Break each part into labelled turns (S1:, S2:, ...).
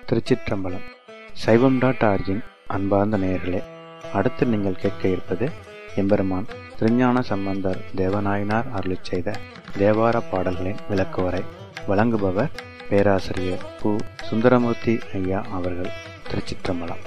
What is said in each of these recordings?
S1: திருச்சிற்றம்பலம். சைவம்.org-இன் அன்பார்ந்த நேயர்களே, அடுத்து நீங்கள் கேட்க இருப்பது எம்பெருமான் திருஞான சம்பந்தர் தேவநாயனார் அருளிச் செய்த தேவார பாடல்களின் விளக்குவரை. வழங்குபவர் பேராசிரியர் பு. சுந்தரமூர்த்தி ஐயா அவர்கள். திருச்சிற்றம்பலம்.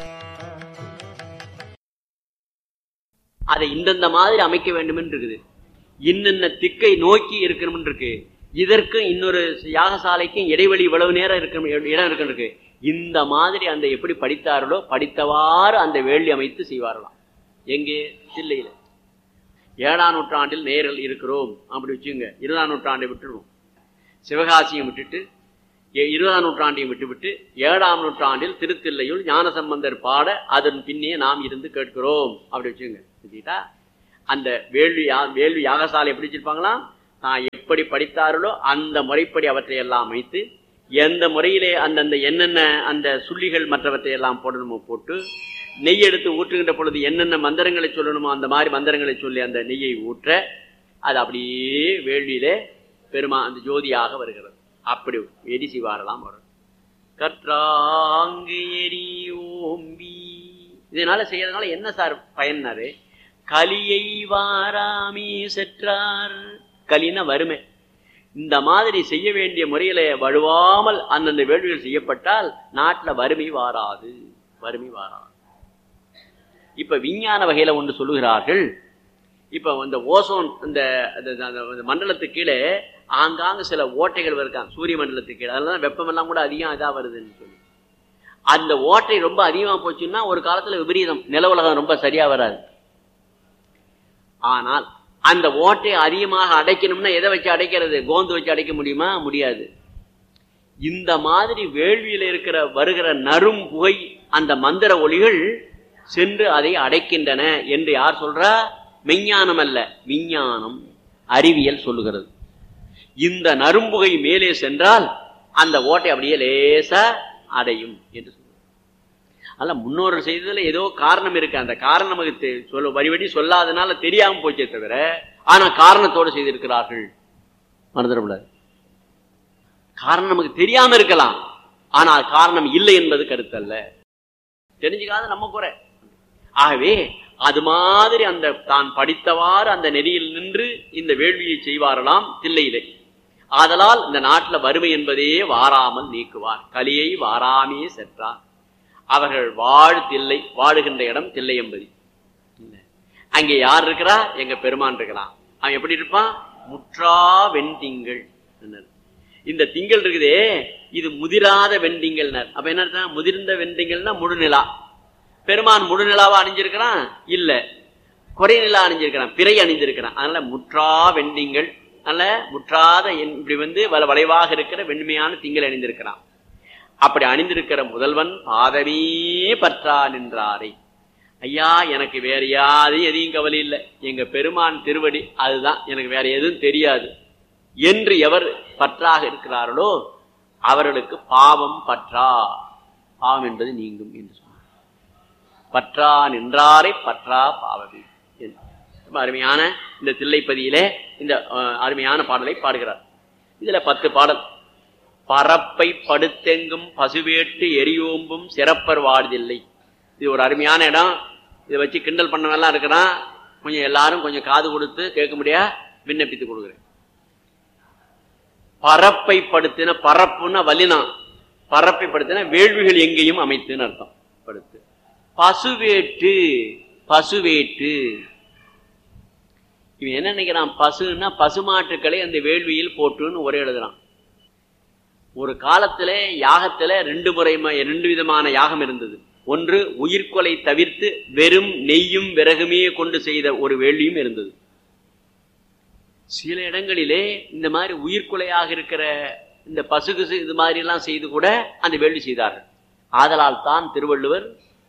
S2: அதை இந்தந்த மாதிரி அமைக்க வேண்டும் என்று இருக்குது. இன்னென்ன திக்கை நோக்கி இருக்கணும் இருக்கு. இதற்கும் இன்னொரு யாகசாலைக்கும் இடைவெளி இவ்வளவு நேரம் இடம் இருக்கு. இந்த மாதிரி அந்த எப்படி படித்தார்களோ படித்தவாறு அந்த வேள்வி அமைத்து செய்வார்களாம். எங்கே? தில்லையில 7ஆம் நூற்றாண்டில் நேரில் இருக்கிறோம் அப்படி வச்சுங்க. 20ஆம் நூற்றாண்டை விட்டுருவோம், சிவகாசியை விட்டுட்டு 20ஆம் நூற்றாண்டையும் விட்டுவிட்டு 7ஆம் நூற்றாண்டில் திருத்தில்லையுள் ஞானசம்பந்தர் பாட அதன் பின்னே நாம் இருந்து கேட்கிறோம் அப்படி வச்சுங்க. அந்த வேள்வி யாகசாலை எப்படி வச்சிருப்பாங்களாம்? தான் எப்படி படித்தார்களோ அந்த முறைப்படி அவற்றை எல்லாம் அமைத்து, எந்த முறையிலே அந்தந்த என்னென்ன அந்த சுள்ளிகள் மற்றவற்றை எல்லாம் போடணுமோ போட்டு, நெய் எடுத்து ஊற்றுகின்ற பொழுது என்னென்ன மந்திரங்களை சொல்லணுமோ அந்த மாதிரி மந்திரங்களை சொல்லி அந்த நெய்யை ஊற்ற அது அப்படியே வேள்வியிலே அந்த ஜோதியாக வருகிறது. அப்படி எரி செய்வாரெல்லாம் வரும். கற்றாங்கு எரி ஓம்பி இதனால செய்யறதுனால என்ன சார் பயன்னாரு? கலியை வாராமே செற்றார். கலின வறுமை. இந்த மாதிரி செய்ய வேண்டிய முறையில வழுவாமல் அந்தந்த வேள்விகள் செய்யப்பட்டால் நாட்டில் வறுமை வாராது. வறுமை வாராது. இப்ப விஞ்ஞான வகையில ஒன்று சொல்லுகிறார்கள். இப்ப இந்த ஓசோன் இந்த மண்டலத்துக்கு கீழே ஆங்காங்க சில ஓட்டைகள் இருக்காங்க. சூரிய மண்டலத்துக்கு கீழே அதனால வெப்பமெல்லாம் கூட அதிகம் இதா வருதுன்னு சொல்லி, அந்த ஓட்டை ரொம்ப அதிகமா போச்சுன்னா ஒரு காலத்துல விபரீதம், நில உலகம் ரொம்ப சரியா வராது. ஆனால் அந்த ஓட்டை அதிகமாக அடைக்கணும்னா எதை வச்சு அடைக்கிறது? கோந்து வச்சு அடைக்க முடியுமா? முடியாது. இந்த மாதிரி வேள்வியில் வருகிற நரும் புகை அந்த மந்திர ஒளிகள் சென்று அதை அடைக்கின்றன என்று யார் சொல்றா? மெஞ்ஞானம் அல்ல, விஞ்ஞானம், அறிவியல் சொல்லுகிறது. இந்த நரும்புகை மேலே சென்றால் அந்த ஓட்டை அப்படியே லேசா அடையும் என்று சொல்லுங்க. அல்ல, முன்னோர்கள் செய்ததுல ஏதோ காரணம் இருக்கு. அந்த காரணம் நமக்கு வரிவடி சொல்லாதனால தெரியாம போச்சே தவிர, ஆனா காரணத்தோடு செய்திருக்கிறார்கள். மறந்துடக்கூடாது. காரணம் நமக்கு தெரியாம இருக்கலாம், ஆனால் காரணம் இல்லை என்பது கருத்தல்ல. தெரிஞ்சுக்காத நம்ம குறை. ஆகவே அது மாதிரி அந்த தான் படித்தவாறு அந்த நெறியில் நின்று இந்த வேள்வியை செய்வாரலாம் தில்லையிலே. ஆதலால் இந்த நாட்டில் வறுமை என்பதே வாராமல் நீக்குவார். கலியை வாராமே சென்றார். அவர்கள் தில்லை, வாழுகின்ற இடம் தில்லை என்பது. அங்கே யார் இருக்கிறா? எங்க பெருமான் இருக்கிறான். அவன் எப்படி இருப்பான்? முற்றா வெண்திங்கள். இந்த திங்கள் இருக்குதே, இது முதிராத வெண்திங்கள். அப்ப என்ன அர்த்தம்? முதிர்ந்த வெண்திங்கள்னா முழுநிலா. பெருமான் முழுநிலாவா அணிஞ்சிருக்கிறான்? இல்ல, குறை நிலா அணிஞ்சிருக்கிறான், பிறை அணிஞ்சிருக்கிறான். அதனால முற்றா வெண்திங்கள், அதனால முற்றாத இப்படி வளைவாக இருக்கிற வெண்மையான திங்கள் அணிந்திருக்கிறான். அப்படி அணிந்திருக்கிற முதல்வன் பாதமே பற்றா நின்றாரை. ஐயா, எனக்கு வேற யாரையும் எதையும் கவலை இல்லை, எங்க பெருமான் திருவடி அதுதான் எனக்கு, வேற எதுவும் தெரியாது என்று எவர் பற்றாக இருக்கிறார்களோ அவர்களுக்கு பாவம் பற்றா. பாவம் என்பது நீங்கும் என்று சொன்னார். பற்றா நின்றாரை பற்றா பாவமே. அருமையான இந்த தில்லைப்பதியிலே இந்த அருமையான பாடலை பாடுகிறார். இதுல 10 பாடல். பரப்பை படுத்தெங்கும் பசுவேட்டு எரியோம்பும் சிறப்பர் வாழ்தில்லை. இது ஒரு அருமையான இடம். இதை வச்சு கிண்டல் பண்ணவெல்லாம் இருக்கிறான். கொஞ்சம் எல்லாரும் கொஞ்சம் காது கொடுத்து கேட்க முடியா விண்ணப்பித்து கொடுக்குறேன். பரப்பை படுத்தின, பரப்புன்னா வலினா, பரப்பை படுத்தின வேள்விகள் எங்கேயும் அமைத்துன்னு அர்த்தம். படுத்து பசுவேட்டு, பசுவேட்டு இவன் என்ன நினைக்கிறான்? பசுன்னா பசுமாட்டுக்களை அந்த வேள்வியில் போட்டுன்னு ஒரே எழுதுறான். ஒரு காலத்துல யாகத்துல 2 விதமான யாகம் இருந்தது. ஒன்று உயிர்கொலை தவிர்த்து வெறும் நெய்யும் விறகுமே கொண்டு செய்த ஒரு வேள்வியும் இருந்தது. சில இடங்களிலே இந்த மாதிரி உயிர்கொலையாக இருக்கிற இந்த பசுகு இது மாதிரி எல்லாம் செய்து கூட அந்த வேள்வி செய்தார்கள். ஆதலால் தான் திருவள்ளுவர்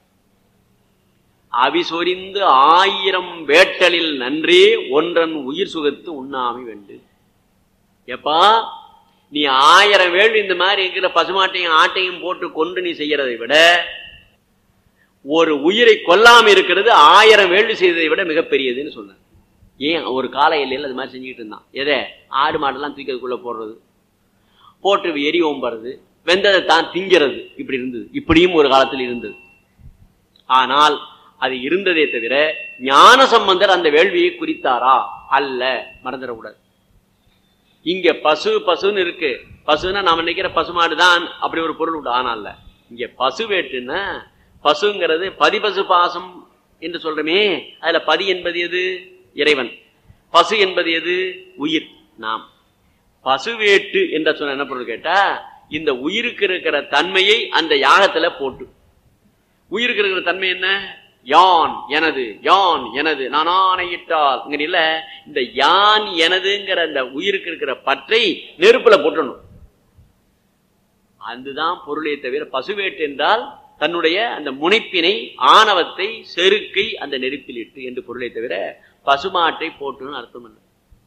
S2: அவிசொரிந்து 1000 வேட்டலில் நன்றே ஒன்றன் உயிர் சுகத்து உண்ணாமை வேண்டு. எப்பா, நீ 1000 வேள்வி இந்த மாதிரி இருக்கிற பசுமாட்டையும் ஆட்டையும் போட்டு கொண்டு நீ செய்யறதை விட ஒரு உயிரை கொல்லாம இருக்கிறது 1000 வேள்வி செய்ததை விட மிகப்பெரியதுன்னு சொன்ன. ஏன்? ஒரு கால எல்லையில் அது மாதிரி செஞ்சுக்கிட்டு இருந்தான். எதை? ஆடு மாடெல்லாம் தூக்கி அதுக்குள்ள போடுறது, போட்டு எரி ஓம்புறது, வெந்ததை தான் திங்கிறது. இப்படி இருந்தது. இப்படியும் ஒரு காலத்தில் இருந்தது. ஆனால் அது இருந்ததே தவிர ஞான சம்பந்தர் அந்த வேள்வியை குறித்தாரா? அல்ல, மறந்துடக்கூடாது. இங்க பசு பசுன்னு இருக்கு. பசுன்னா நாம நினைக்கிற பசுமாடுதான் அப்படி ஒரு பொருள் உண்டு. ஆனால் இங்க பசு வேட்டுன்னா பசுங்கிறது பதிபசு பாசம் என்று சொல்றமே. அதுல பதி என்பது எது? இறைவன். பசு என்பது எது? உயிர். நாம் பசுவேட்டு என்ற சொன்ன என்ன பொருள் கேட்டா, இந்த உயிருக்கு இருக்கிற தன்மையை அந்த யாகத்துல போட்டு. உயிருக்கு இருக்கிற தன்மை என்ன? யான் எனது, யான் எனது, நான் ஆணையிட்டால் இல்ல, இந்த யான் எனதுங்கிற அந்த உயிருக்கு இருக்கிற பற்றை நெருப்புல போட்டணும். அதுதான் பொருளை தவிர பசுவேட்டு என்றால் தன்னுடைய அந்த முனைப்பினை, ஆணவத்தை, செருக்கை அந்த நெருப்பில் இட்டு என்று பொருளை தவிர பசுமாட்டை போட்டுன்னு அர்த்தம் இல்லை.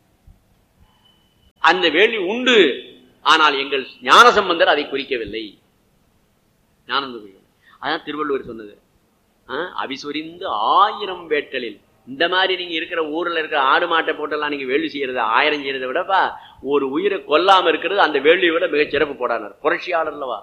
S2: அந்த வேள்வி உண்டு. ஆனால் எங்கள் ஞான சம்பந்தர் அதை குறிக்கவில்லை. அதான் திருவள்ளுவர் சொன்னது, அவிசொரிந்து 1000 வேட்டலில். இந்த மாதிரி நீங்க இருக்கிற ஊர்ல இருக்கிற ஆடு மாட்டை போட்டெல்லாம் நீங்க வேள்வி செய்யறது 1000 செய்யறதை விடப்பா ஒரு உயிரை கொல்லாம இருக்கிறது அந்த வேள்வியை விட மிகச் சிறப்பு போடானார். புரட்சியாளர்லவா.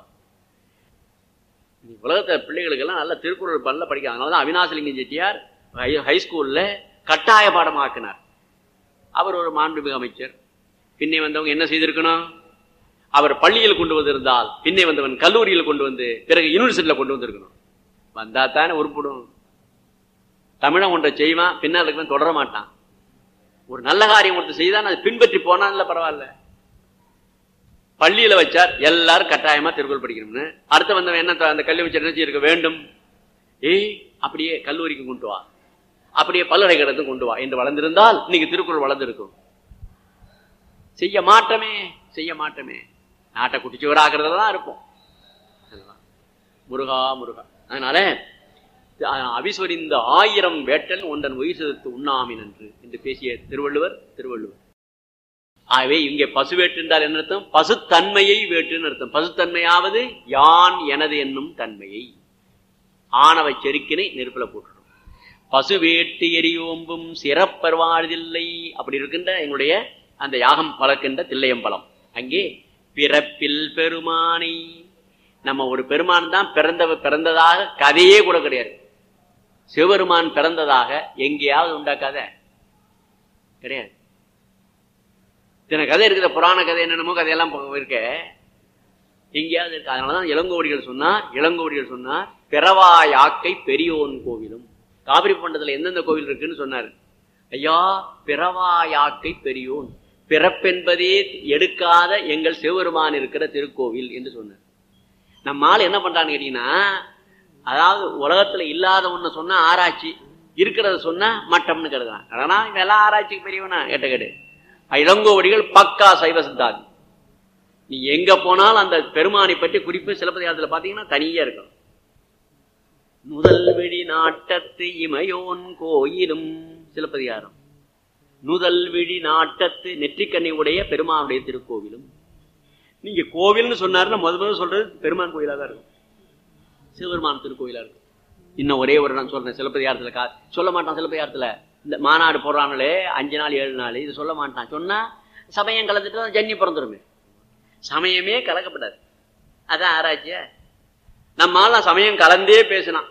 S2: உலகத்துல பிள்ளைகளுக்கு எல்லாம் நல்ல திருக்குறள் பல்ல படிக்க. அதனாலதான் அவினாசலிங்கம் செட்டியார் ஹைஸ்கூல்ல கட்டாய பாடமாக்கினார். அவர் ஒரு மாண்புமிகு அமைச்சர். பின்னே வந்தவங்க என்ன செய்திருக்கணும்? அவர் பள்ளியில் கொண்டு வந்திருந்தால் பின்னே வந்தவன் கல்லூரியில் கொண்டு வந்து பிறகு யூனிவர்சிட்டியில கொண்டு வந்திருக்கணும். வந்தா தானே உருப்படும். தமிழன் ஒன்றை செய்வான், பின்னால் தொடர மாட்டான். ஒரு நல்ல காரியம் ஒருத்தர் செய்தான் அதை பின்பற்றி போனான்ல பரவாயில்ல. பள்ளியில வச்சார், எல்லாரும் கட்டாயமா திருக்குறள் படிக்கணும்னு. அடுத்த வந்தவன் என்ன அந்த கல்வி வச்சு என்ன செய்ய வேண்டும்? அப்படியே கல்லூரிக்கு கொண்டு வா, அப்படியே பல்கலைக்கழகத்துக்கு கொண்டு வா என்று வளர்ந்திருந்தால் இன்னைக்கு திருக்குறள் வளர்ந்திருக்கும். செய்ய மாட்டமே, செய்ய மாட்டமே. நாட்டை குட்டிச்சுவராகிறதுல தான் இருப்போம். முருகா முருகா. அதனால அவிசொரிந்த 1000 வேட்டல் ஒன்றன் உயிர் சிதத்து உண்ணாமின் என்று பேசிய திருவள்ளுவர். ஆகவே இங்கே பசு வேட்டு என்றால் என்ன அர்த்தம்? பசுத்தன்மையை வேட்டுன்னு அர்த்தம். பசுத்தன்மையாவது யான் எனது என்னும் தன்மையை, ஆணவ செருக்கினை நெருப்பில போட்டுடும். பசு வேட்டு எரியோம்பும் சிறப்பர்வாழ்தில்லை. அப்படி இருக்கின்ற எங்களுடைய அந்த யாகம் வளர்க்கின்ற தில்லையம்பலம். அங்கே பிறப்பில் பெருமானை, நம்ம ஒரு பெருமான் தான் பிறந்ததாக கதையே கூட கிடையாது. சிவபெருமான் பிறந்ததாக எங்கேயாவது உண்டா கதை? கிடையாது. இத்தனை கதை இருக்கிற புராண கதை என்னென்னமோ கதையெல்லாம் இருக்க, எங்கேயாவது இருக்கு. அதனாலதான் இளங்கோவடிகள் சொன்னார் பிறவாயாக்கை பெரியோன் கோவிலும். காவிரி பண்டத்துல எந்தெந்த கோவில் இருக்குன்னு சொன்னார். ஐயா, பிறவாயாக்கை பெரியோன், பிறப்பென்பதே எடுக்காத எங்கள் சிவபெருமான் இருக்கிற திருக்கோவில் என்று சொன்னார். நம்ம ஆள் என்ன பண்றான்னு கேட்டீங்கன்னா, அதாவது உலகத்துல இல்லாத ஒண்ணு சொன்னா ஆராய்ச்சி, இருக்கிறத சொன்னா மட்டம்னு கருதுறான். ஆனா இதெல்லாம் ஆராய்ச்சிக்கு பெரியவனா கேட்ட இளங்கோவடிகள் பக்கா சைவ சித்தாந்தி. நீ எங்க போனாலும் அந்த பெருமானை பற்றி குறிப்பு சிலப்பதிகாரத்துல பாத்தீங்கன்னா தனியா இருக்கும். முதல் விழி நாட்டத்து இமையோன் கோயிலும் சிலப்பதிகாரம். நுதல் விழி நாட்டத்து நெற்றிக்கண்ணை உடைய பெருமானுடைய திருக்கோவிலும். நீங்க கோவில்னு சொன்னாருன்னா முதல்ல சொல்றது பெருமான் கோயிலா தான் இருக்கும், சிவபெருமான் திருக்கோயிலா இருக்கும். இன்னும் ஒரே ஒரு நான் சொல்றேன், சிலப்பதிகாரத்துல சொல்ல மாட்டான். சிலப்பதிகாரத்துல இந்த மாநாடு போடுறாங்களே 5 நாள் 7 நாள், இது சொல்ல மாட்டான். சொன்னா சமயம் கலந்துட்டு ஜன்னி பிறந்துருமே. சமயமே கலக்கப்படாது. அதான் ஆராய்ச்சிய. நம்மளால சமயம் கலந்தே பேசினான்,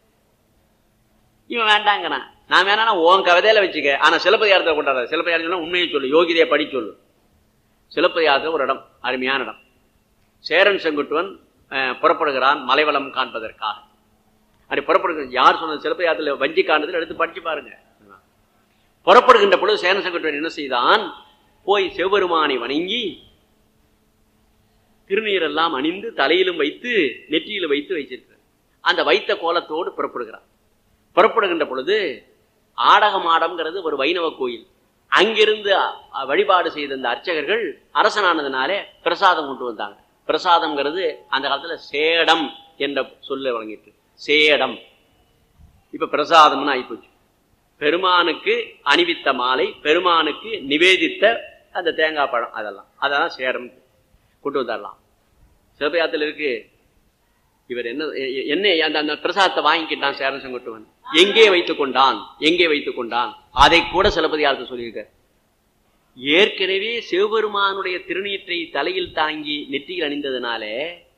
S2: இவன் வேண்டாங்கிறான். நான் வேணா உன் கவிதையில வச்சுக்க, ஆனா சிலப்பதிகாரத்தை கொண்டாட. சிலப்பதிகாரம் உண்மையை சொல்லு, யோகிதையை படி சொல்லு. சிலப்பதிகாரத்தில் ஒரு இடம், அருமையான இடம். சேரன் செங்குட்டுவன் புறப்படுகிறான் மலைவளம் காண்பதற்காக. அப்படி புறப்படுகிற யார் சொன்னது? சிலப்பதிகாரத்தில் வஞ்சி காண்டத்தில் எடுத்து படிச்சு பாருங்க. புறப்படுகின்ற பொழுது சேரன் செங்குட்டுவன் என்ன செய்தான்? போய் சிவபெருமானை வணங்கி திருநீரெல்லாம் அணிந்து தலையிலும் வைத்து நெற்றியிலும் வைத்து வைச்சிருக்கிறார். அந்த வைத்த கோலத்தோடு புறப்படுகிறார். புறப்படுகின்ற பொழுது ஆடகமாடம்ங்கிறது ஒரு வைணவ கோயில். அங்கிருந்து வழிபாடு செய்த அந்த அர்ச்சகர்கள் அரசனானதுனாலே பிரசாதம் கொண்டு வந்தாங்க. பிரசாதம்ங்கிறது அந்த காலத்துல சேடம் என்ற சொல்ல வழங்கிட்டு, சேடம் இப்ப பிரசாதம்னு ஆயிப்போச்சு. பெருமானுக்கு அணிவித்த மாலை, பெருமானுக்கு நிவேதித்த அந்த தேங்காய் பழம், அதெல்லாம் சேடம் கொண்டு வந்தாரலாம். சிவபதிகாரத்தில் இருக்கு. இவர் என்ன அந்த பிரசாதத்தை வாங்கிக்கிட்டான் சேரன் செங்குட்டுவன். எங்கே வைத்துக் கொண்டான் அதை கூட சிலப்பதிகாரத்தை சொல்லியிருக்க. ஏற்கனவே சிவபெருமானுடைய திருநீற்றை தலையில் தாங்கி நெற்றியில் அணிந்ததுனாலே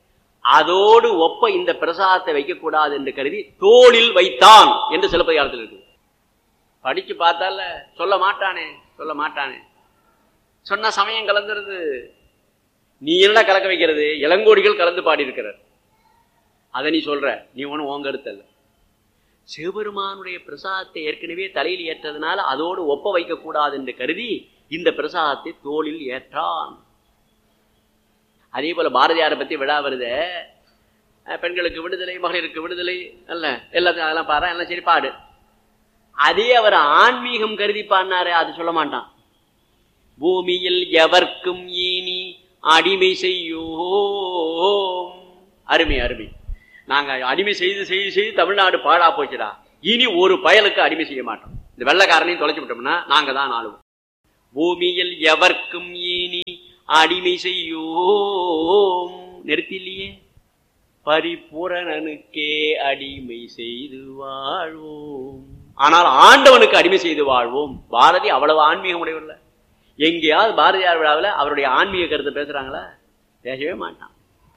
S2: அதோடு ஒப்ப இந்த பிரசாதத்தை வைக்கக்கூடாது என்று கருதி தோளில் வைத்தான் என்று சிலப்பதிகாரத்தில் இருக்கு. படிச்சு பார்த்தால சொல்ல மாட்டானே சொன்ன சமயம் கலந்துருது. நீ என்ன கலக்க வைக்கிறது? இளங்கோடிகள் கலந்து பாடி இருக்கிறார். அதை நீ சொல்ற, நீ ஒன்னும் உன் கருத்து அல்ல. சிவபெருமானுடைய பிரசாதத்தை ஏற்கனவே தலையில் ஏற்றதுனால அதோடு ஒப்ப வைக்க கூடாது என்று கருதி இந்த பிரசாதத்தை தோளில் ஏற்றான். அதே போல பாரதியாரை பத்தி விழா வருது. பெண்களுக்கு விடுதலை, மகளிருக்கு விடுதலை, அல்ல எல்லாத்தையும் அதெல்லாம் பாரு, எல்லாம் சரி பாடு. அதே அவர் ஆன்மீகம் கருதி பாடினாரு, அது சொல்ல மாட்டான். பூமியில் எவர்க்கும் ஈனி அடிமை செய்யோம். அருமை அருமை. நாங்க அடிமை செய்து செய்து செய்து தமிழ்நாடு பாழா போச்சுடா. இனி ஒரு பயலுக்கு அடிமை செய்ய மாட்டோம். இந்த வெள்ளைக்காரனையும் தொலைச்சு விட்டோம்னா நாங்க தான் ஆளுவோம். பூமியில் எவர்க்கும் ஈனி அடிமை செய்யோம். நிறுத்தி இல்லையே. பரிபூரணனுக்கே அடிமை செய்து வாழ்வோம். ஆனால் ஆண்டவனுக்கு அடிமை செய்து வாழ்வோம். பாரதி அவ்வளவு ஆன்மீகம் உடையவில்ல. எங்கேயாவது பாரதியார் விழாவில் அவருடைய ஆன்மீக கருத்தை பேசுறாங்களா? பேசவே மாட்டான்.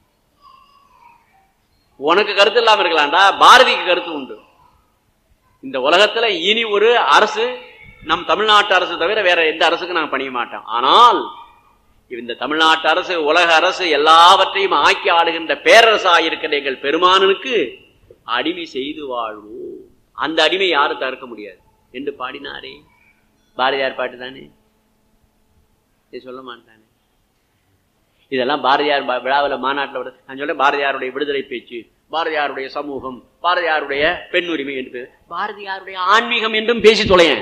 S2: உனக்கு கருத்து இல்லாம இருக்கலாம்டா, பாரதிக்கு கருத்து உண்டு. இந்த உலகத்துல இனி ஒரு அரசு நம் தமிழ்நாட்டு அரசு தவிர வேற எந்த அரசுக்கும் நாங்கள் பணிய மாட்டோம். ஆனால் இந்த தமிழ்நாட்டு அரசு, உலக அரசு எல்லாவற்றையும் ஆக்கி ஆளுகின்ற பேரரசாக இருக்கிற எங்கள் பெருமானனுக்கு அடிமை செய்து வாழ்வோம். அந்த அடிமை யாரும் தடுக்க முடியாது என்று பாடினாரே. பாரதியார் பாட்டு தானே, சொல்ல மாட்டானே. இதெல்லாம் பாரதியார் விழாவில் மாநாட்டில் நான் சொல்றேன். பாரதியாருடைய விடுதலை பேச்சு, பாரதியாருடைய சமூகம், பாரதியாருடைய பெண் உரிமை என்று, பாரதியாருடைய ஆன்மீகம் என்றும் பேசி தொலையேன்.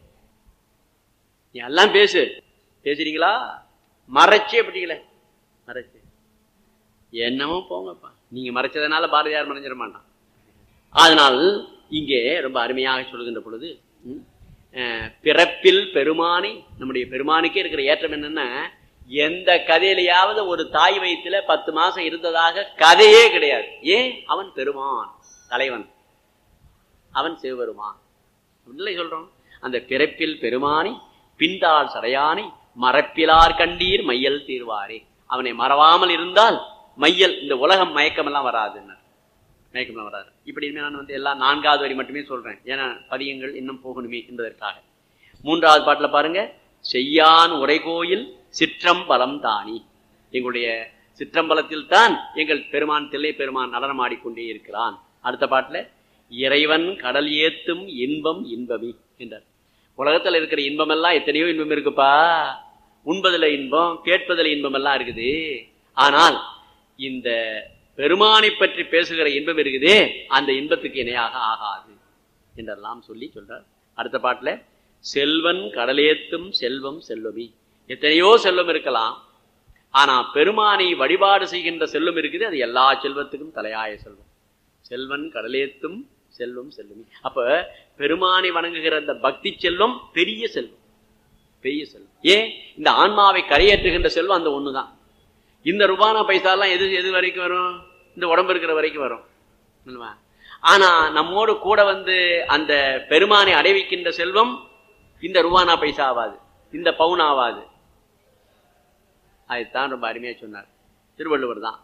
S2: நீ எல்லாம் பேசுறீங்களா? மறைச்சே எப்படிங்களே மறைச்சு என்னமோ போங்கப்பா. நீங்க மறைச்சதுனால பாரதியார் மறைஞ்சிட மாட்டான். அதனால் இங்கே ரொம்ப அருமையாக சொல்லுகின்ற பொழுது பிறப்பில் பெருமானை, நம்முடைய பெருமானுக்கே இருக்கிற ஏற்றம் என்னன்னா, எந்த கதையிலையாவது ஒரு தாய் வயிற்றுல 10 மாசம் இருந்ததாக கதையே கிடையாது. ஏன்? அவன் பெருமான், தலைவன், அவன் சிவபெருமான் இல்லை சொல்றோம். அந்த பிறப்பில் பெருமானை பின்தாள் சடையானை மறப்பிலார் கண்டீர் மையல் தீர்வாரே. அவனை மறவாமல் இருந்தால் மையல், இந்த உலகம் மயக்கமெல்லாம் வராது. மயக்கமெல்லாம் வராது. இப்படி நான் எல்லாம் 4வது வரி மட்டுமே சொல்றேன், ஏன்னா பதியங்கள் இன்னும் போகணுமே என்பதற்காக. 3வது பாட்டுல பாருங்க, செய்யான் உரைகோயில் சிற்றம்பலம் தானி. எங்களுடைய சிற்றம்பலத்தில் தான் எங்கள் பெருமான், தில்லை பெருமான் நடனம் ஆடிக்கொண்டே இருக்கிறான். அடுத்த பாட்டுல இறைவன் கடல் ஏத்தும் இன்பம் இன்பமி என்றார். உலகத்துல இருக்கிற இன்பம் எல்லாம் எத்தனையோ இன்பம் இருக்குப்பா. உண்பதுல இன்பம், கேட்பதுல இன்பம் எல்லாம் இருக்குது. ஆனால் இந்த பெருமானை பற்றி பேசுகிற இன்பம் இருக்குதே, அந்த இன்பத்துக்கு இணையாக ஆகாது என்றெல்லாம் சொல்லி சொல்றார். அடுத்த பாட்டுல செல்வன் கடலேத்தும் செல்வம் செல்வமி. எத்தனையோ செல்வம் இருக்கலாம், ஆனா பெருமானை வழிபாடு செய்கின்ற செல்வம் இருக்குது, அது எல்லா செல்வத்துக்கும் தலையாய செல்வம். செல்வன் கடலேத்தும் செல்வம் செல்வமி. அப்ப பெருமானை வணங்குகிற அந்த பக்தி செல்வம் பெரிய செல்வம், பெரிய செல்வம். ஏன்? இந்த ஆன்மாவை கரையேற்றுகின்ற செல்வம் அந்த ஒண்ணுதான். இந்த ரூபானா பைசா எல்லாம் எது வரைக்கும் வரும்? இந்த உடம்பு இருக்கிற வரைக்கும் வரும். ஆனா நம்மோடு கூட அந்த பெருமானை அடைவிக்கின்ற செல்வம் இந்த ரூபானா பைசா ஆவாது, இந்த பவுன் ஆவாது. அதுதான் ரொம்ப அருமையா சொன்னார் திருவள்ளுவர் தான்.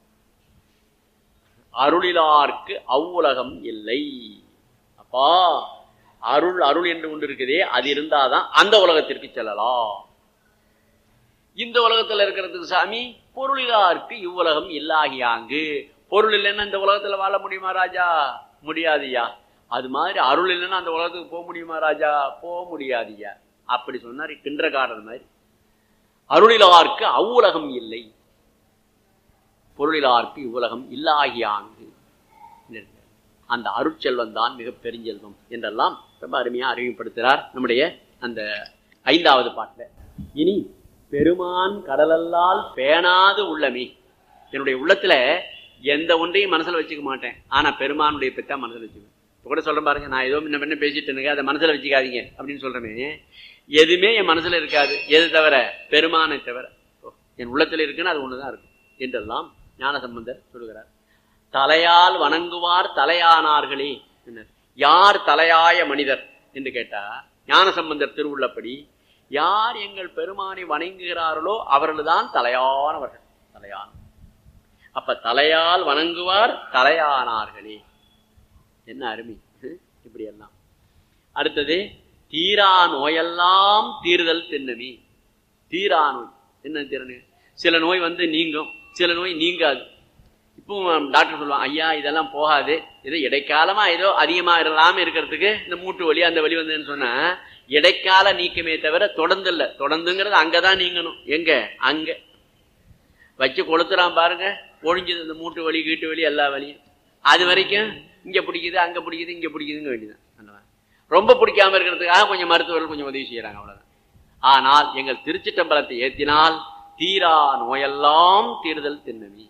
S2: அருளிலார்க்கு அவ்வுலகம் இல்லை. அப்பா, அருள் என்று ஒன்று இருக்குதே, அது இருந்தாதான் அந்த உலகத்திற்கு செல்லலாம். இந்த உலகத்துல இருக்கிறதுக்கு சாமி பொருளிலார்க்கு இவ்வுலகம் இல்லாகியாங்கு. பொருள் இல்லைன்னா இந்த உலகத்துல வாழ முடியுமா ராஜா? முடியாதுயா. அது மாதிரி அருள் இல்லைன்னா அந்த உலகத்துக்கு போக முடியுமா ராஜா? போக முடியாதுயா. அப்படி சொன்னார் கிண்டர்கார்டன் மாதிரி. அருளிலார்க்கு அவ்வுலகம் இல்லை, பொருளிலார்க்கு இவ்வுலகம் இல்லாகியாங்கு. அந்த அருட்செல்வம் தான் மிக பெருஞ்செல்வம் என்றெல்லாம் ரொம்ப அருமையா அறிமுகப்படுத்துகிறார் நம்முடைய அந்த 5வது பாட்டுல. இனி பெருமான் கடலல்லால் பேணாது உள்ளமே. என்னுடைய உள்ளத்துல எந்த ஒன்றையும் மனசுல வச்சுக்க மாட்டேன், ஆனா பெருமானுடைய பெற்றா மனசுல வச்சுக்குவேன். இப்ப கூட சொல்றேன் பாருங்க, நான் ஏதோ முன்ன பேசிட்டு அதை மனசுல வச்சுக்காதீங்க அப்படின்னு சொல்றேன். எதுவுமே என் மனசுல இருக்காது, எது தவிர? பெருமானை தவிர. என் உள்ளத்துல இருக்குன்னு அது ஒண்ணுதான் இருக்கும் என்றெல்லாம் ஞானசம்பந்தர் சொல்லுகிறார். தலையால் வணங்குவார் தலையானார்களே. யார் தலையாய மனிதர் என்று கேட்டா ஞானசம்பந்தர் திருவுள்ளப்படி யார் எங்கள் பெருமானை வணங்குகிறார்களோ அவர்கள் தான் தலையானவர்கள். தலையான அப்ப தலையால் வணங்குவார் தலையானார்களே. என்ன அருமை இப்படி எல்லாம். அடுத்தது தீரா நோயெல்லாம் தீர்தல் திண்ணமே. தீரா நோய் என்ன திறனு? சில நோய் நீங்கும், சில நோய் நீங்காது. இப்போ டாக்டர் சொல்லுவாங்க, ஐயா இதெல்லாம் போகாது, ஏதோ இடைக்காலமா ஏதோ அதிகமா இல்லாம இருக்கிறதுக்கு இந்த மூட்டு வலி அந்த வலி வந்ததுன்னு சொன்னா இடைக்கால நீக்கமே தவிர தொடர்ந்து இல்ல. தொடர்ந்துங்கிறது அங்கதான் நீங்கணும். எங்க? அங்க வச்சு கொளுத்துறான் பாருங்க, ஒழிஞ்சது இந்த மூட்டு வலி கீட்டு வலி எல்லா வலியும். அது வரைக்கும் இங்க பிடிக்குது அங்க பிடிக்குது இங்க பிடிக்குதுங்க வேண்டியதான். ரொம்ப பிடிக்காம இருக்கிறதுக்காக கொஞ்சம் மருத்துவர்கள் கொஞ்சம் உதவி செய்யறாங்க, அவ்வளவுதான். ஆனால் எங்கள் திருச்சிற்றம்பலத்தை ஏத்தினால் தீரா நோயெல்லாம் தீர்தல் திண்ணமே.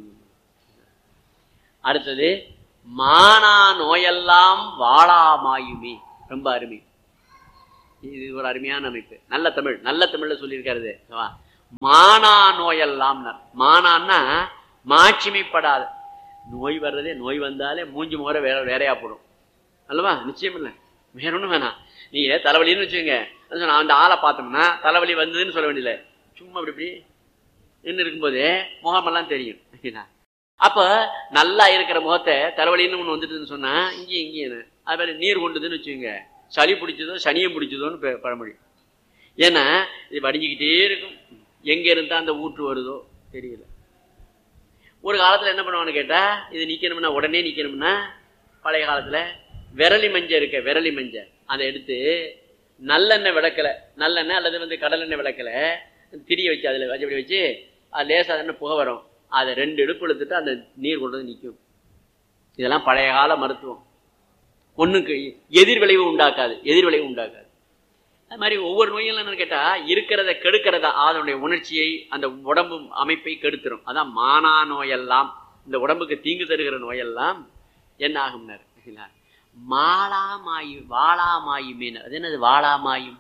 S2: அடுத்தது மானா நோயெல்லாம் வாழாமாயுமே. ரொம்ப அருமை. இது ஒரு அருமையான அமைப்பு. நல்ல தமிழ், நல்ல தமிழ்ல சொல்லியிருக்காரு. மானா நோயெல்லாம். மானான்னா மாட்சிமைப்படாத நோய் வர்றதே. நோய் வந்தாலே மூஞ்சி முறை வேறையா போடும் அல்லவா? நிச்சயம் இல்லை, வேற ஒண்ணும் வேணாம். நீங்க தலைவலின்னு வச்சுங்க, அந்த ஆளை பார்த்தோம்னா தலைவலி வந்ததுன்னு சொல்ல வேண்டியதில்லை. சும்மா இப்படி இப்படி நின்று இருக்கும்போது முகமெல்லாம் தெரியும். அப்ப நல்லா இருக்கிற முகத்தை தலைவலின்னு ஒண்ணு வந்துட்டுன்னு சொன்னா இங்கேயும் இங்கேயும் அது மாதிரி நீர் கொண்டுதுன்னு வச்சுங்க, சளி பிடிச்சதோ சனியம் பிடிச்சதோன்னு பழமொழி. ஏன்னா இது வடிஞ்சுக்கிட்டே இருக்கும். எங்க இருந்தா அந்த ஊற்று வருதோ தெரியல. ஒரு காலத்துல என்ன பண்ணுவான்னு கேட்டா, இது நிக்கணும்னா உடனே நிக்கணும்னா பழைய காலத்துல விரலி மஞ்சள் இருக்க, விரலி மஞ்சள் அதை எடுத்து நல்லெண்ணெய் விளக்கல, நல்லெண்ணெய் அல்லது கடலெண்ணெய் விளக்கல திரிய வச்சு அதுல அப்படி வச்சு அது லேசா என்ன புகை வரும், அதை 2 இடுப்பு இழுத்துட்டு அந்த நீர் கொண்டு வந்து நிற்கும். இதெல்லாம் பழைய கால மருத்துவம். ஒண்ணுக்கு எதிர்விளைவு உண்டாக்காது, எதிர்விளைவு உண்டாக்காது. அது மாதிரி ஒவ்வொரு நோயும் என்னன்னு கேட்டா இருக்கிறத கெடுக்கிறதா, அதனுடைய உணர்ச்சியை அந்த உடம்பு அமைப்பை கெடுத்துரும். அதான் மானா நோயெல்லாம், இந்த உடம்புக்கு தீங்கு தருகிற நோயெல்லாம் என்ன ஆகும்னாரு. மாளாமாயு வாளாமாயுமே. அது என்னது வாளாமாயும்?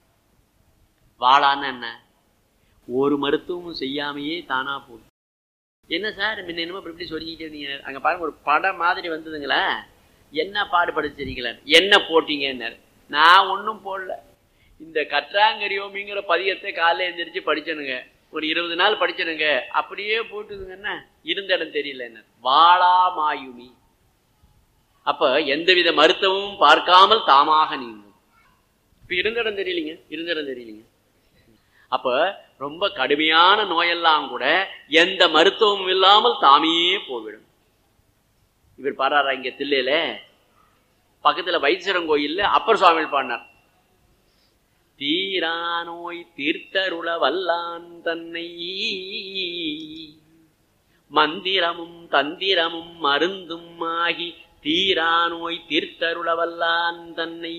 S2: வாளான்னு என்ன? ஒரு மருத்துவமும் செய்யாமையே தானா போகும். என்ன சார் முன்ன என்னமோ இப்படி சொல்லிக்கிட்டே இருந்தீங்க, அங்க பாருங்க ஒரு படம் மாதிரி வந்ததுங்களா, என்ன பாடுபடுத்துறீங்களா, என்ன போட்டீங்க? நான் ஒன்னும் போடல. இந்த கற்றாங்கரியோமிங்கிற பதியத்தை காலைல எந்திரிச்சு படிச்சனுங்க, ஒரு 20 நாள் படிச்சனுங்க, அப்படியே போட்டுதுங்க. என்ன இருந்த இடம் தெரியல. என்ன வாளாமாயுமி. அப்ப எந்தவித மருத்துவமும் பார்க்காமல் தாமாக நீங்கும். இப்ப இருந்த இடம் தெரியலீங்க, இருந்த இடம் தெரியலீங்க. அப்ப ரொம்ப கடுமையான நோயெல்லாம் கூட எந்த மருத்துவமும் இல்லாமல் தாமே போய்விடும். இவர் பாடுறாரா இங்க தில்லையில பக்கத்துல வைத்தீஸ்வரன் கோயில்ல அப்பர் சுவாமிகள் பாடினார். தீரா நோய் தீர்த்தருள வல்லான் தன்னை மந்திரமும் தந்திரமும் மருந்தும் ஆகி தீரா நோய் தீர்த்தருள வல்லான் தன்னை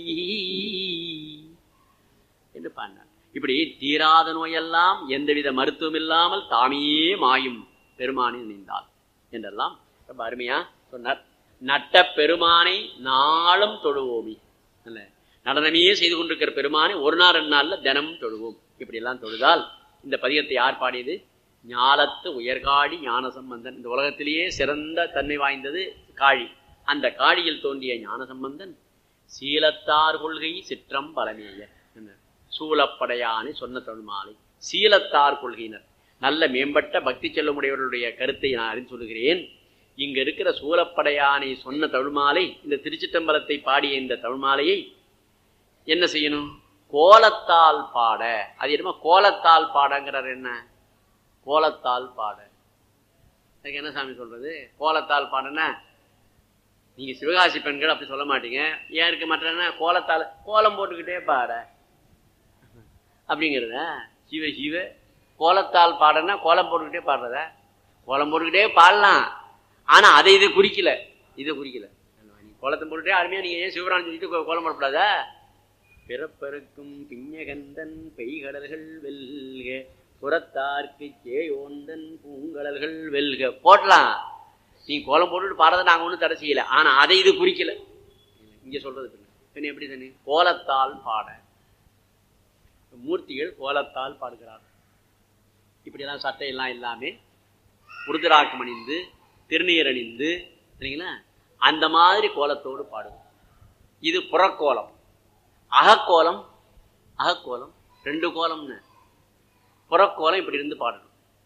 S2: என்று பாடினார். இப்படி தீராத நோயெல்லாம் எந்தவித மருத்துவம் இல்லாமல் தாமே மாயும் பெருமானை நினைந்தால் என்றெல்லாம் ரொம்ப அருமையா சொன்னார். நட்ட பெருமானை நாளும் தொழுவோமி. அல்ல, நடனமே செய்து கொண்டிருக்கிற பெருமானை ஒரு நாள் 2 நாள்ல தினமும் தொழுவோம். இப்படி எல்லாம் தொழுதால் இந்த பதிகத்தை யார் பாடியது? ஞாலத்து உயர்காழி ஞானசம்பந்தன். இந்த உலகத்திலேயே சிறந்த தன்மை வாய்ந்தது காழி. அந்த காழியில் தோன்றிய ஞானசம்பந்தன் சீலத்தார் கொள்கை சிற்றம் பலமேய சூலப்படையானை சொன்ன தொல்மாலை. சீலத்தார் கொள்கையினர் நல்ல மேம்பட்ட பக்தி செல்லுமுடையவர்களுடைய கருத்தை நான் அறிந்து சொல்லுகிறேன். இங்க இருக்கிற சூலப்படையானை சொன்ன தமிழ்மாலை, இந்த திருச்சிற்றம்பலத்தை பாடிய இந்த தமிழ்மாலையை என்ன செய்யணும்? கோலத்தால் பாட. அது என்னமோ கோலத்தால் பாடங்கிறார். என்ன கோலத்தால் பாட? அதுக்கு என்ன சாமி சொல்றது? கோலத்தால் பாடனா நீங்க சிவகாசி பெண்கள் அப்படி சொல்ல மாட்டீங்க. ஏன் இருக்க மாட்டேன்னா கோலத்தால் கோலம் போட்டுக்கிட்டே பாட அப்படிங்கிறத. சிவ சிவ கோலத்தால் பாடனா கோலம் போட்டுக்கிட்டே பாடுறத. கோலம் போட்டுக்கிட்டே பாடலாம், ஆனா அதை இது குறிக்கல, இதை குறிக்கல. கோலத்தை போட்டுட்டே அருமையா நீங்க ஏன் சிவரான்னு சொல்லிட்டு கோலம் போடக்கூடாத? பிறப்பருக்கும் பிஞ்சகந்தன் பெய்கடல்கள் வெல்க புறத்தார்க்கு சேயோந்தன் பூங்கடல்கள் வெல்க போட்டலாம். நீ கோலம் போட்டுட்டு பாடுறத நாங்க ஒன்றும் தடை செய்யல, ஆனா அதை இது குறிக்கல. இங்க சொல்றது பின்ன எப்படி தானே? கோலத்தால் பாட மூர்த்திகள் கோலத்தால் பாடுகிறார். இப்படியெல்லாம் சட்டையெல்லாம் இல்லாமே உருதிராக்கம் அணிந்து திருநீர் அணிந்து சரிங்களா, அந்த மாதிரி கோலத்தோடு பாடுவோம். இது புறக்கோலம். அகக்கோலம், அகக்கோலம் 2 கோலம்னு. புறக்கோலம் இப்படி இருந்து பாடணும்.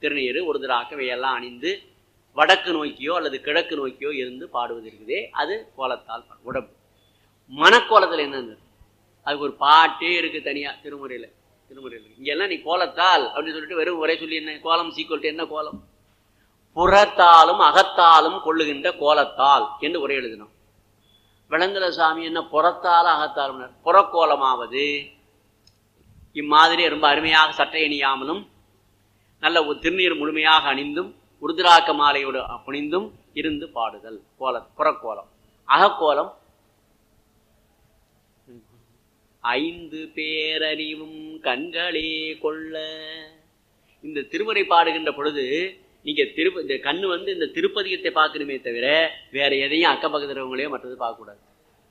S2: திருநீர் உருதிராக்கம் இவையெல்லாம் அணிந்து வடக்கு நோக்கியோ அல்லது கிழக்கு நோக்கியோ இருந்து பாடுவது இருக்குதே, அது கோலத்தால் உடம்பு. மனக்கோலத்தில் என்னன்னு அதுக்கு ஒரு பாட்டே இருக்கு தனியா திருமுறையில. இங்கெல்லாம் நீ கோலத்தால் அப்படின்னு சொல்லிட்டு வெறும் ஒரே சொல்லி என்ன கோலம் சீக்கிரம் என்ன கோலம், புறத்தாலும் அகத்தாலும் கொள்ளுகின்ற கோலத்தால் என்று உரை எழுதினோம். விளங்கல சாமி என்ன புறத்தாலும் அகத்தாலும், புறக்கோலமாவது இம்மாதிரி ரொம்ப அருமையாக சட்டை அணியாமலும் நல்ல திருநீர் முழுமையாக அணிந்தும் உருதிராக்க மாலையோடு புனிந்தும் இருந்து பாடுதல் புறக்கோலம். அகக்கோலம் 5 பேரறிவும் கண்களே கொள்ள. இந்த திருமுறை பாடுகின்ற பொழுது நீங்க இந்த கண்ணு இந்த திருப்பதிகத்தை பார்க்கணுமே தவிர வேற எதையும் அக்கம் பக்கத்துறவங்களையும் மற்றது பார்க்கக்கூடாது.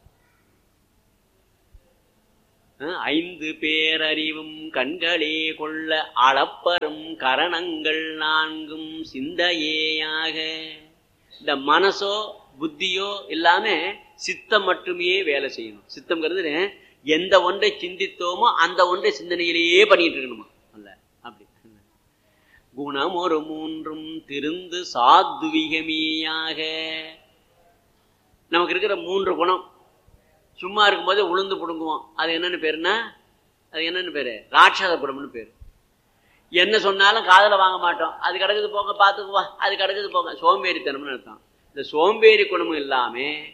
S2: 5 பேரறிவும் கண்களே கொள்ள அளப்பரும் கரணங்கள் 4 சிந்தையேயாக. இந்த மனசோ புத்தியோ எல்லாமே சித்தம் மட்டுமே வேலை செய்யணும். சித்தம்ங்கிறது எந்த ஒன்றை சிந்தித்தோமோ அந்த ஒன்றை சிந்தனையிலேயே பண்ணிட்டு இருக்கணுமா அல்ல. அப்படி குணம் ஒரு 3 திருந்து சாத்விகமேயாக. நமக்கு இருக்கிற 3 குணம் சும்மா இருக்கும்போது உளுந்து புடுங்குவோம். அது என்னன்னு பேருன்னா அது என்னன்னு பேரு ராட்சத குணம்னு பேரு. என்ன சொன்னாலும் காதல வாங்க மாட்டோம். அது கிடக்குது போங்க பார்த்துக்குவா, அது கிடக்குது போங்க, சோம்பேறித்தனம்னு அர்த்தம். இந்த சோம்பேறி குணமும் இல்லாம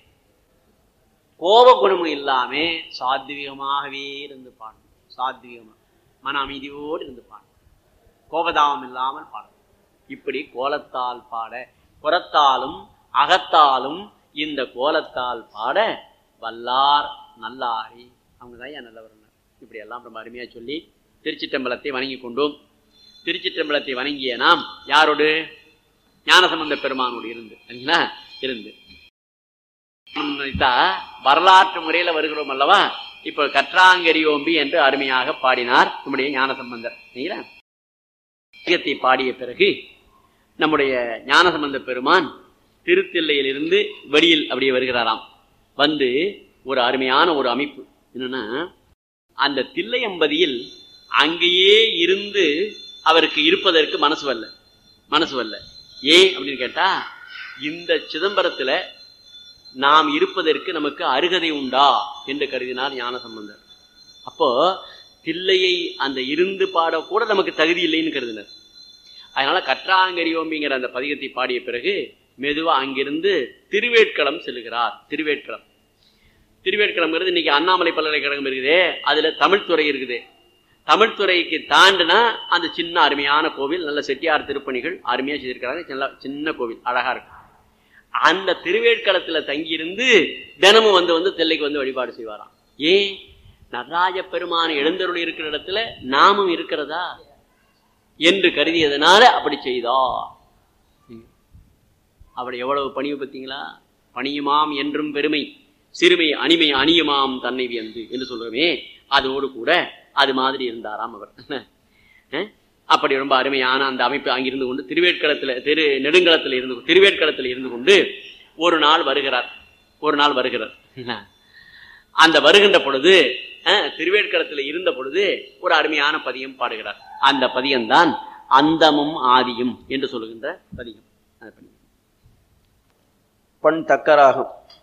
S2: கோப குணமும் இல்லாம சாத்வீகமாகவே இருந்து பாடணும். சாத்வீகமா மன அமைதியோடு இருந்து பாடணும். கோபதாபம் இல்லாமல் பாடணும். இப்படி கோலத்தால் பாட புறத்தாலும் அகத்தாலும் இந்த கோலத்தால் பாட வல்லார் நல்லாரி அவங்கதான் ஏன் நல்லவர். இப்படி எல்லாம் ரொம்ப அருமையா சொல்லி திருச்சிற்றம்பலத்தை வணங்கி கொண்டோம். திருச்சிற்றம்பலத்தை வணங்கிய நாம் யாரோடு? ஞானசம்பந்த பெருமானோடு இருந்து வரலாற்று முறையில வருகிறோம் அல்லவா. இப்ப கற்றாங்கரியோம்பி என்று அருமையாக பாடினார் நம்முடைய ஞானசம்பந்தர். பாடிய பிறகு நம்முடைய ஞானசம்பந்த பெருமான் திருத்தில்லையிலிருந்து வெளியில் அப்படியே வருகிறாராம். வந்து ஒரு அருமையான ஒரு அமைப்பு என்னன்னா, அந்த தில்லையம்பதியில் அங்கேயே இருந்து அவருக்கு இருப்பதற்கு மனசு வரல. ஏன் அப்படின்னு கேட்டா, இந்த சிதம்பரத்துல நாம் இருப்பதற்கு நமக்கு அருகதை உண்டா என்று கருதினார் ஞானசம்பந்தர். அப்போ தில்லையை அந்த இருந்து பாடக்கூட நமக்கு தகுதி இல்லைன்னு கருதினர். அதனால கற்றாங்கரியோம்பிங்கிற அந்த பதிகத்தை பாடிய பிறகு மெதுவா அங்கிருந்து திருவேட்களம் செல்கிறார். திருவேட்களம்ங்கிறது இன்னைக்கு அண்ணாமலை பல்கலைக்கழகம் இருக்குதே, அதுல தமிழ்துறை இருக்குது. தமிழ்துறைக்கு தாண்டினா அந்த சின்ன அருமையான கோவில், நல்ல செட்டியார் திருப்பணிகள் அருமையா செய்திருக்கிறாங்க. சின்ன கோவில் அழகா இருக்கு. அந்த திருவேட்களத்துல தங்கியிருந்து தினமும் வந்து தில்லைக்கு வந்து வழிபாடு செய்வாராம். ஏன்? நடராஜ பெருமான எழுந்தருள் இருக்கிற இடத்துல நாமும் இருக்கிறதா என்று கருதியதனால அப்படி செய்தா. அப்படி எவ்வளவு பணிவு பார்த்தீங்களா? பணியுமாம் என்றும் பெருமை, சிறுமை அணிமை அணியுமாம் தன்னை வியந்து என்று சொல்றமே, அதோடு கூட அது மாதிரி இருந்தாராம் அவர். அப்படி ரொம்ப அருமையான அந்த அமைப்பு அங்கிருந்து கொண்டு திருவேட்களத்தில் இருந்து கொண்டு ஒரு நாள் வருகிறார். அந்த வருகின்ற பொழுது திருவேட்களத்தில் இருந்த பொழுது ஒரு அருமையான பதியம் பாடுகிறார். அந்த பதியம்தான் அந்தமும் ஆதியும் என்று சொல்லுகின்ற பதியம். பண் தக்கராகும்.